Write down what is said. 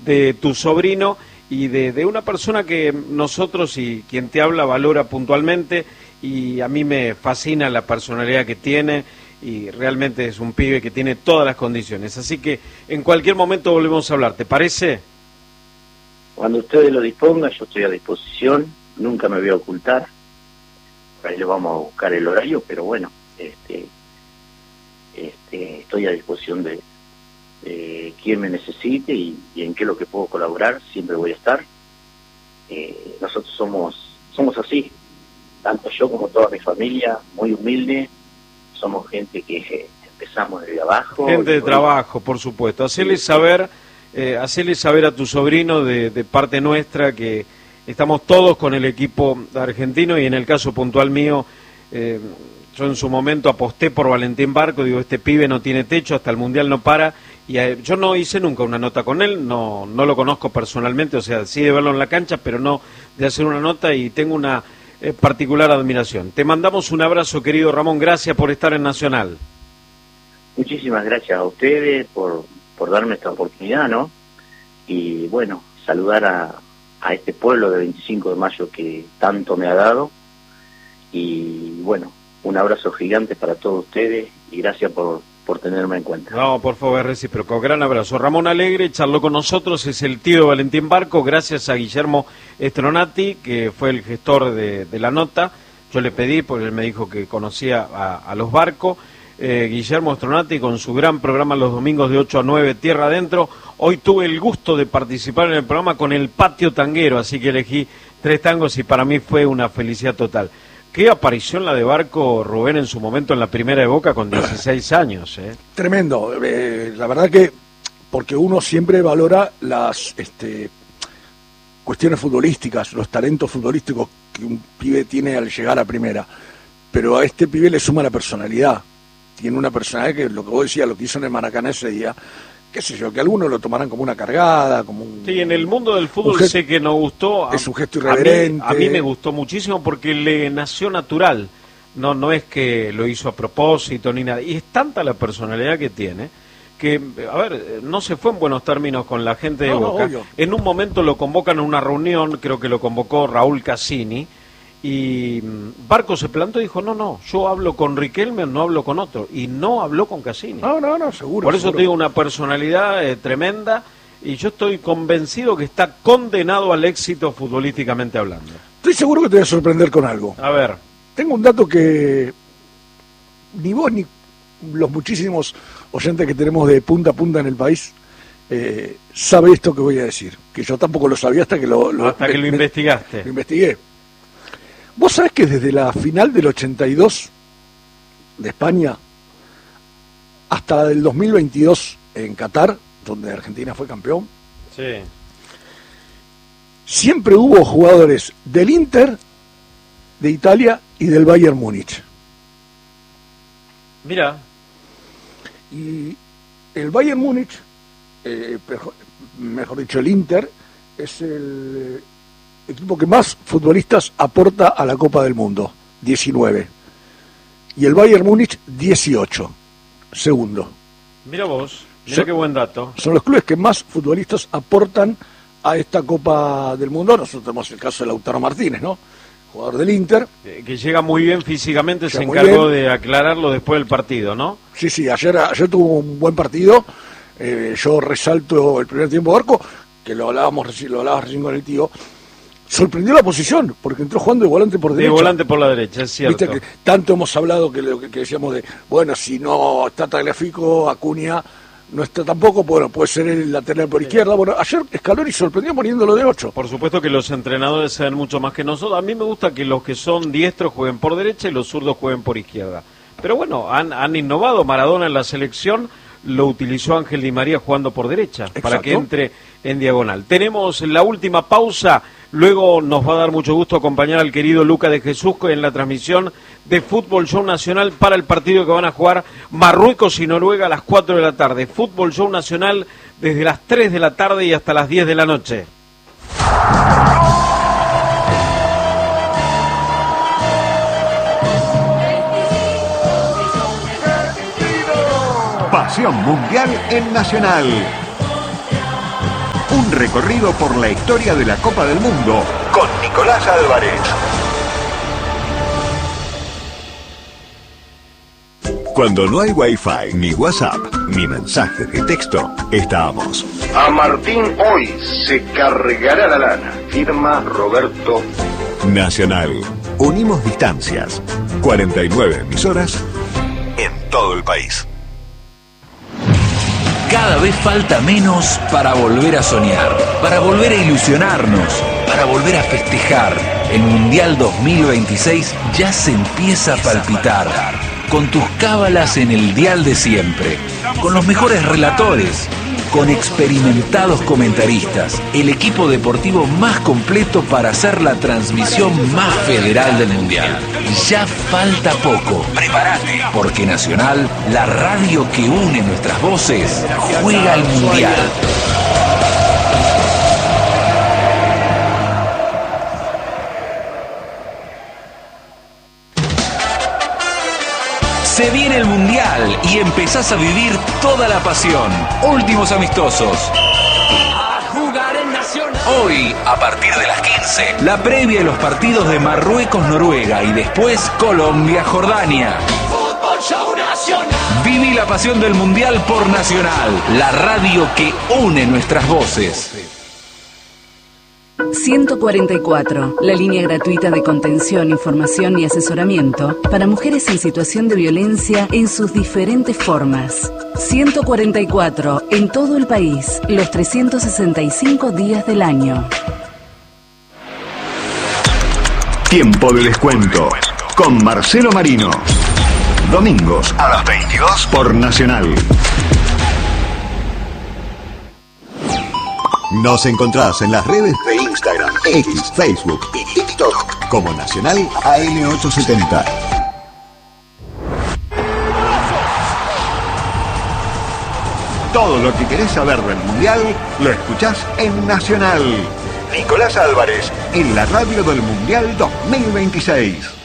de tu sobrino y de una persona que nosotros y quien te habla valora puntualmente, y a mí me fascina la personalidad que tiene, y realmente es un pibe que tiene todas las condiciones. Así que en cualquier momento volvemos a hablar, ¿te parece? Cuando ustedes lo dispongan, yo estoy a disposición, nunca me voy a ocultar. Por ahí le vamos a buscar el horario, pero bueno, estoy a disposición de quien me necesite y en qué es lo que puedo colaborar, siempre voy a estar. Nosotros somos así, tanto yo como toda mi familia, muy humilde, somos gente que empezamos desde abajo. Gente de trabajo, por supuesto. Hacerle saber a tu sobrino de parte nuestra que estamos todos con el equipo argentino, y en el caso puntual mío, yo en su momento aposté por Valentín Barco, digo, este pibe no tiene techo, hasta el Mundial no para, y yo no hice nunca una nota con él, no lo conozco personalmente, o sea, sí de verlo en la cancha, pero no de hacer una nota, y tengo una particular admiración. Te mandamos un abrazo, querido Ramón, gracias por estar en Nacional. Muchísimas gracias a ustedes por darme esta oportunidad, ¿no? Y bueno, saludar a este pueblo de 25 de mayo que tanto me ha dado, y bueno, un abrazo gigante para todos ustedes y gracias por tenerme en cuenta. No, por favor, es recíproco. Gran abrazo. Ramón Alegre charló con nosotros, es el tío de Valentín Barco, gracias a Guillermo Stronati, que fue el gestor de la nota. Yo le pedí, porque él me dijo que conocía a los Barcos. Guillermo Stronati con su gran programa los domingos de 8 a 9, Tierra Adentro. Hoy tuve el gusto de participar en el programa con el Patio Tanguero, así que elegí 3 tangos y para mí fue una felicidad total. Qué aparición la de Barco, Rubén, en su momento en la primera de Boca con 16 años. Tremendo. La verdad que, porque uno siempre valora las cuestiones futbolísticas, los talentos futbolísticos que un pibe tiene al llegar a primera. Pero a este pibe le suma la personalidad. Tiene una personalidad que, lo que vos decías, lo que hizo en el Maracaná ese día, qué sé yo, que algunos lo tomarán como una cargada, como un... Sí, en el mundo del fútbol sé que nos gustó. Es un gesto irreverente. A mí me gustó muchísimo porque le nació natural. No es que lo hizo a propósito ni nada. Y es tanta la personalidad que tiene que, a ver, no se fue en buenos términos con la gente de Boca. Obvio. En un momento lo convocan a una reunión, creo que lo convocó Raúl Cassini, y Barco se plantó y dijo, no, yo hablo con Riquelme, no hablo con otro, y no habló con Cassini. No, seguro. Por eso seguro. te digo, una personalidad tremenda, y yo estoy convencido que está condenado al éxito futbolísticamente hablando. Estoy seguro que te voy a sorprender con algo. A ver. Tengo un dato que ni vos ni los muchísimos oyentes que tenemos de punta a punta en el país sabe esto que voy a decir, que yo tampoco lo sabía hasta que lo investigaste. Lo investigué. ¿Vos sabés que desde la final del 82 de España hasta la del 2022 en Qatar, donde Argentina fue campeón, sí, siempre hubo jugadores del Inter, de Italia y del Bayern Múnich? Mira. Y el Bayern Múnich, mejor dicho el Inter, es el equipo que más futbolistas aporta a la Copa del Mundo, 19. Y el Bayern Múnich, 18. Segundo. Mira vos, mira qué buen dato. Son los clubes que más futbolistas aportan a esta Copa del Mundo. Nosotros tenemos el caso de Lautaro Martínez, ¿no? Jugador del Inter. Que llega muy bien físicamente, se encargó de aclararlo después del partido, ¿no? Sí, ayer tuvo un buen partido. Yo resalto el primer tiempo de Barco, que lo hablabas recién con el tío. Sorprendió la posición, porque entró jugando de volante por derecha. De volante por la derecha, es cierto. Viste que tanto hemos hablado que decíamos de, bueno, si no está Tagliafico, Acuña no está tampoco, bueno, puede ser el lateral por izquierda. Bueno, ayer Scaloni sorprendió poniéndolo de 8. Por supuesto que los entrenadores saben mucho más que nosotros. A mí me gusta que los que son diestros jueguen por derecha y los zurdos jueguen por izquierda. Pero bueno, han innovado. Maradona en la selección lo utilizó Ángel Di María jugando por derecha. Exacto. Para que entre en diagonal. Tenemos la última pausa. Luego nos va a dar mucho gusto acompañar al querido Luca de Jesús en la transmisión de Fútbol Show Nacional para el partido que van a jugar Marruecos y Noruega a las 4 de la tarde. Fútbol Show Nacional desde las 3 de la tarde y hasta las 10 de la noche. Pasión mundial en Nacional. Un recorrido por la historia de la Copa del Mundo con Nicolás Álvarez. Cuando no hay Wi-Fi, ni WhatsApp, ni mensajes de texto, estamos. A Martín hoy se cargará la lana. Firma Roberto. Nacional. Unimos distancias. 49 emisoras en todo el país. Cada vez falta menos para volver a soñar, para volver a ilusionarnos, para volver a festejar. El Mundial 2026 ya se empieza a palpitar. Con tus cábalas en el dial de siempre, con los mejores relatores, con experimentados comentaristas, el equipo deportivo más completo para hacer la transmisión más federal del Mundial. Ya falta poco. Prepárate, porque Nacional, la radio que une nuestras voces, juega al Mundial. Se viene el Mundial y empezás a vivir toda la pasión. Últimos amistosos. Hoy, a partir de las 15, la previa de los partidos de Marruecos-Noruega y después Colombia-Jordania. Viví la pasión del Mundial por Nacional, la radio que une nuestras voces. 144, la línea gratuita de contención, información y asesoramiento para mujeres en situación de violencia en sus diferentes formas. 144, en todo el país, los 365 días del año. Tiempo de descuento con Marcelo Marino. Domingos a las 22 por Nacional. Nos encontrás en las redes de Instagram, X, Facebook y TikTok como Nacional AM870. Todo lo que querés saber del Mundial lo escuchás en Nacional. Nicolás Álvarez, en la radio del Mundial 2026.